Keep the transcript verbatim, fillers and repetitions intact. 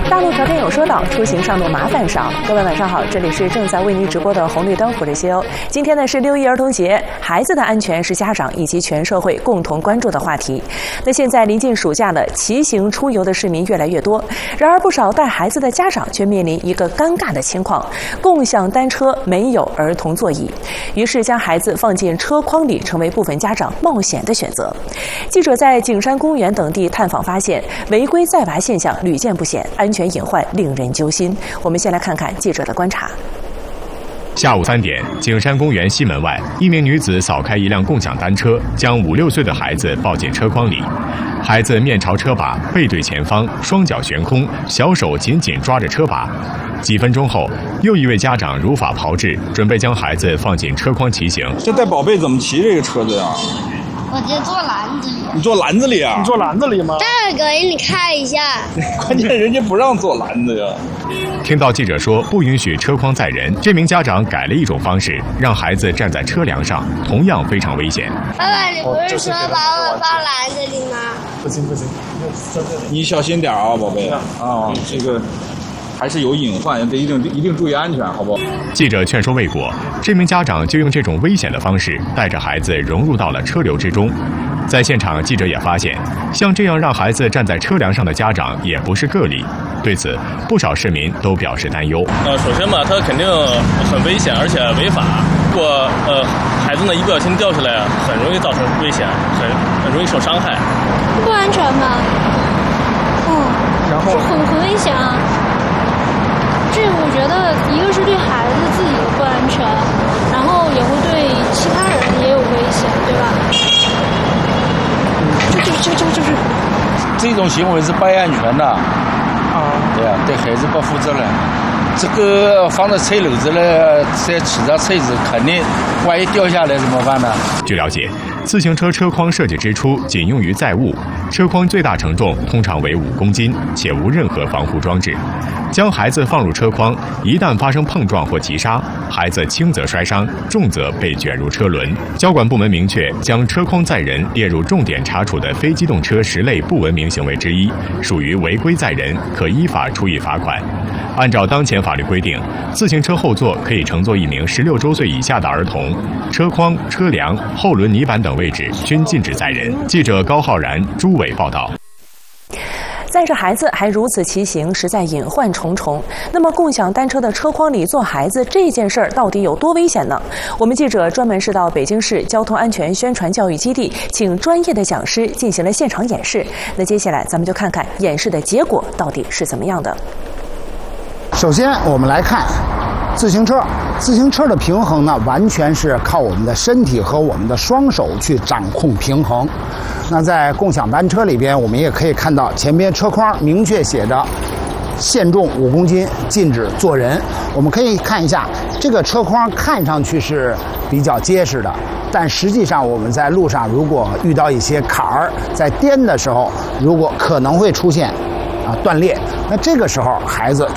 大陆条天有说道，出行上路麻烦少。各位晚上好，这里是正在为您直播的红绿灯火热西欧。今天呢是六一儿童节，孩子的安全是家长以及全社会共同关注的话题。那现在临近暑假了，骑行出游的市民越来越多，然而不少带孩子的家长却面临一个尴尬的情况：共享单车没有儿童座椅，于是将孩子放进车筐里，成为部分家长冒险的选择。记者在景山公园等地探访发现，违规载娃现象屡见不鲜，安全隐患令人揪心。我们先来看看记者的观察。 下午三点，景山公园西门外，一名女子扫开一辆共享单车，将五六岁的孩子抱进车筐里。孩子面朝车把，背对前方，双脚悬空，小手紧紧抓着车把。几分钟后，又一位家长如法炮制，准备将孩子放进车筐骑行。 这带宝贝怎么骑这个车子呀？ 我就坐篮子里。 你坐篮子里啊？ 你坐篮子里吗？ 大哥，给你看一下。 关键人家不让坐篮子呀。 听到记者说不允许车筐载人，这名家长改了一种方式，让孩子站在车梁上，同样非常危险。 爸爸，你不是说把我放篮子里吗？ 不行不行， 你小心点啊，宝贝。啊，这个。还是有隐患，得一定一定注意安全，好不好？ 记者劝说未果，这名家长就用这种危险的方式带着孩子融入到了车流之中。在现场，记者也发现，像这样让孩子站在车梁上的家长也不是个例。对此，不少市民都表示担忧。 呃，首先吧，它肯定很危险，而且违法。如果呃孩子呢一不小心掉下来，很容易造成危险，很很容易受伤害。 不安全吧？嗯， 然后很很危险啊。这我觉得，一个是对孩子自己不安全，然后也会对其他人也有危险，对吧？ 这这这这就是这种行为是不安全的啊！对啊，对孩子不负责任。这个放在车篓子呢，再骑着车子，肯定万一掉下来怎么办呢？ 据了解，自行车车筐设计之初仅用于载物，车筐最大承重通常为五公斤，且无任何防护装置。将孩子放入车筐，一旦发生碰撞或急刹，孩子轻则摔伤，重则被卷入车轮。交管部门明确，将车筐载人列入重点查处的非机动车十类不文明行为之一，属于违规载人，可依法处以罚款。按照当前法律规定，自行车后座可以乘坐一名十六周岁以下的儿童，车筐、车梁、后轮泥板等位置均禁止载人。记者高浩然、朱伟报道。 载着孩子还如此骑行，实在隐患重重。那么，共享单车的车筐里坐孩子这件事儿到底有多危险呢？我们记者专门是到北京市交通安全宣传教育基地，请专业的讲师进行了现场演示。那接下来咱们就看看演示的结果到底是怎么样的。 首先，我们来看自行车。自行车的平衡呢，完全是靠我们的身体和我们的双手去掌控平衡。那在共享单车里边，我们也可以看到前边车筐明确写着限重五公斤，禁止坐人。我们可以看一下这个车筐，看上去是比较结实的，但实际上我们在路上如果遇到一些坎儿，在颠的时候，如果可能会出现啊断裂，那这个时候孩子